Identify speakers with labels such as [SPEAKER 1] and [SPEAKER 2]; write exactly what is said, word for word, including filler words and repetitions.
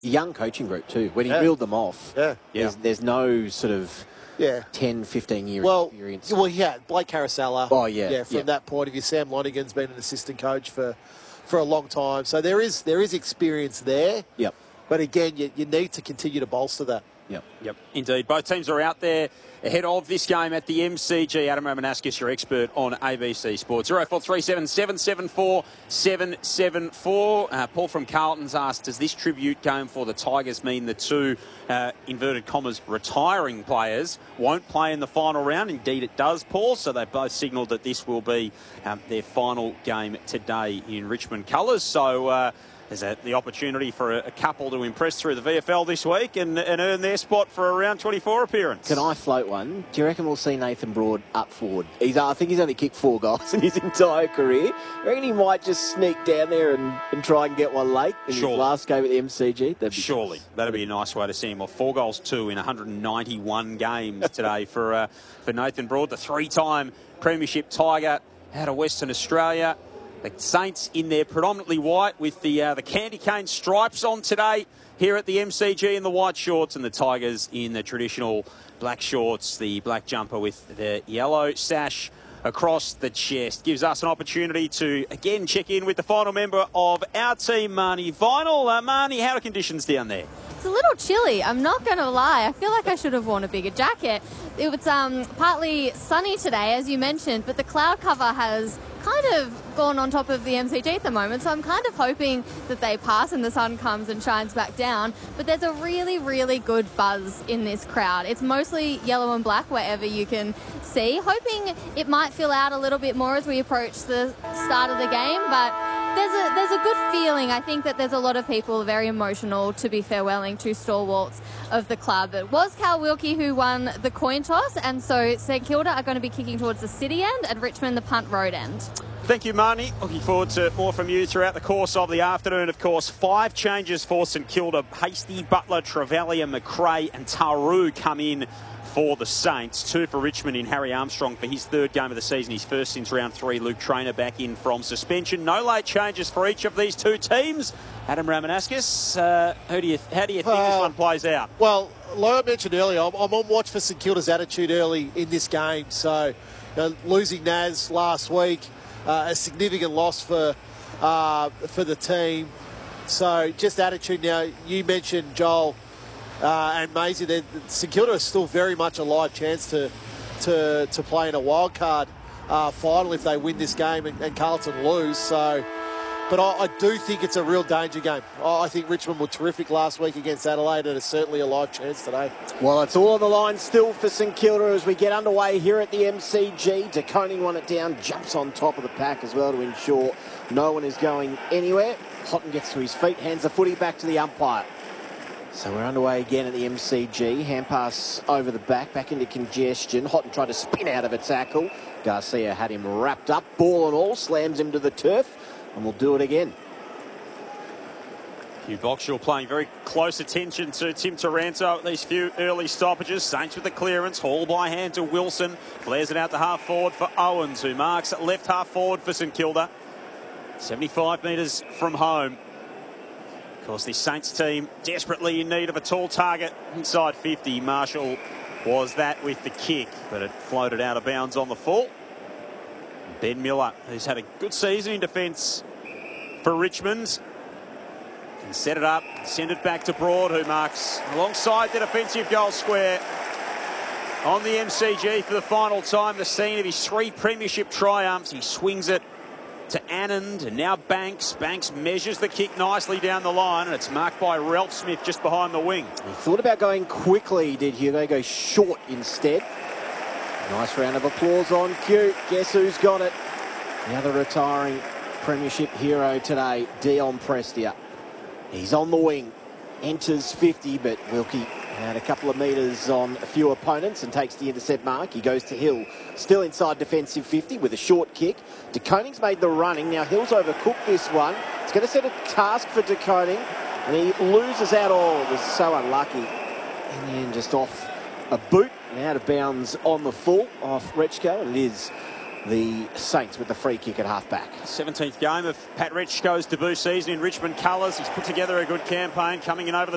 [SPEAKER 1] young coaching group too. When he
[SPEAKER 2] yeah.
[SPEAKER 1] reeled them off,
[SPEAKER 2] yeah.
[SPEAKER 1] there's,
[SPEAKER 2] yeah.
[SPEAKER 1] there's no sort of
[SPEAKER 2] yeah.
[SPEAKER 1] ten, fifteen year
[SPEAKER 2] well,
[SPEAKER 1] experience.
[SPEAKER 2] Well, yeah, Blake Carousella.
[SPEAKER 1] Oh, yeah.
[SPEAKER 2] Yeah, from
[SPEAKER 1] yeah.
[SPEAKER 2] that point of view. Sam Lonigan's been an assistant coach for, for a long time. So there is there is experience there.
[SPEAKER 1] Yep.
[SPEAKER 2] But again, you, you need to continue to bolster that.
[SPEAKER 1] Yep.
[SPEAKER 3] Yep, indeed. Both teams are out there ahead of this game at the M C G. Adam Ramanauskas, your expert on A B C Sports. zero four three seven, seven seven four, seven seven four. Uh, Paul from Carlton's asked, does this tribute game for the Tigers mean the two, uh, inverted commas, retiring players won't play in the final round? Indeed it does, Paul. So they both signalled that this will be um, their final game today in Richmond colours. So... Uh, There's a, the opportunity for a, a couple to impress through the V F L this week and, and earn their spot for a round twenty-four appearance.
[SPEAKER 1] Can I float one? Do you reckon we'll see Nathan Broad up forward? He's, I think he's only kicked four goals in his entire career. I reckon he might just sneak down there and, and try and get one late in
[SPEAKER 3] Surely.
[SPEAKER 1] his last game at the M C G. That'd be
[SPEAKER 3] Surely.
[SPEAKER 1] nice.
[SPEAKER 3] That'd be a nice way to see him. Well, four goals, two in one hundred ninety-one games today for, uh, for Nathan Broad, the three-time Premiership Tiger out of Western Australia. The Saints in their predominantly white with the uh, the candy cane stripes on today here at the M C G in the white shorts, and the Tigers in the traditional black shorts, the black jumper with the yellow sash across the chest. Gives us an opportunity to again check in with the final member of our team, Marnie Vinyl. Uh, Marnie, how are conditions down there?
[SPEAKER 4] It's a little chilly, I'm not going to lie. I feel like I should have worn a bigger jacket. It was um, partly sunny today, as you mentioned, but the cloud cover has kind of gone on top of the M C G at the moment, so I'm kind of hoping that they pass and the sun comes and shines back down. But there's a really, really good buzz in this crowd. It's mostly yellow and black wherever you can see. Hoping it might fill out a little bit more as we approach the start of the game, but there's a there's a good feeling. I think that there's a lot of people very emotional to be farewelling two stalwarts of the club. It was Cal Wilkie who won the coin toss, and so St Kilda are going to be kicking towards the city end and Richmond the punt road end.
[SPEAKER 3] Thank you, Marnie. Looking forward to more from you throughout the course of the afternoon. Of course, five changes for St Kilda. Hasty, Butler, Trevelyan, McRae and Taru come in for the Saints. Two for Richmond in Harry Armstrong for his third game of the season, his first since round three. Luke Traynor back in from suspension. No late changes for each of these two teams. Adam Ramanauskas, uh, who do you, how do you think uh, this one plays out?
[SPEAKER 2] Well, like I mentioned earlier, I'm, I'm on watch for St Kilda's attitude early in this game. So, you know, losing Naz last week, uh, a significant loss for uh, for the team. So, just attitude. Now, you mentioned Joel uh, and Maisie. St Kilda is still very much a live chance to to to play in a wild card uh, final if they win this game and, and Carlton lose. So. But I, I do think it's a real danger game. I think Richmond were terrific last week against Adelaide, and it's certainly a live chance today.
[SPEAKER 1] Well, it's all on the line still for St Kilda as we get underway here at the M C G. De Koning won it down, jumps on top of the pack as well to ensure no one is going anywhere. Houghton gets to his feet, hands the footy back to the umpire. So we're underway again at the M C G. Hand pass over the back, back into congestion. Houghton tried to spin out of a tackle. Garcia had him wrapped up, ball and all, slams him to the turf. And we'll do it again.
[SPEAKER 3] Hugh Boxall playing very close attention to Tim Taranto at these few early stoppages. Saints with the clearance. Haul by hand to Wilson. Flares it out to half forward for Owens, who marks left half forward for St Kilda. seventy-five metres from home. Of course, this Saints team desperately in need of a tall target inside fifty. Marshall was that with the kick, but it floated out of bounds on the full. Ben Miller, who's had a good season in defence for Richmond, can set it up, send it back to Broad, who marks alongside the defensive goal square on the M C G for the final time, the scene of his three premiership triumphs. He swings it to Anand, and now Banks. Banks measures the kick nicely down the line, and it's marked by Ralph Smith just behind the wing.
[SPEAKER 1] He thought about going quickly, did Hugo? Go short instead. Nice round of applause on cue. Guess who's got it? The other retiring premiership hero today, Dion Prestia. He's on the wing, enters fifty, but Wilkie had a couple of metres on a few opponents and takes the intercept mark. He goes to Hill, still inside defensive fifty with a short kick. De Koning's made the running. Now Hill's overcooked this one. It's going to set a task for De Koning, and he loses out all. It was so unlucky. In the end, just off a boot and out of bounds on the full off Rechko, and it is the Saints with the free kick at half-back.
[SPEAKER 3] seventeenth game of Pat Rechko's debut season in Richmond colours. He's put together a good campaign, coming in over the